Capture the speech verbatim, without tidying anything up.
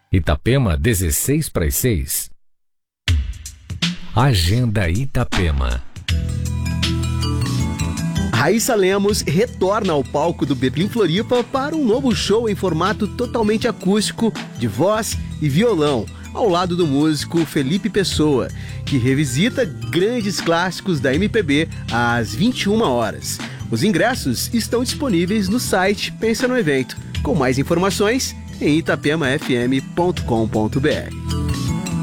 Itapema, dezesseis para as seis. Agenda Itapema. Raíssa Lemos retorna ao palco do Berlim Floripa para um novo show em formato totalmente acústico, de voz e violão, ao lado do músico Felipe Pessoa, que revisita grandes clássicos da M P B às vinte e uma horas. Os ingressos estão disponíveis no site Pensa no Evento. Com mais informações em itapema f m ponto com ponto b r.